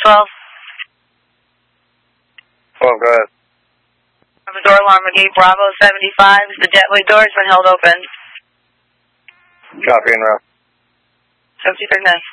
12. Oh, go ahead. Door alarm gate Bravo 75. The jetway door has been held open. Copy and route. 73 minutes.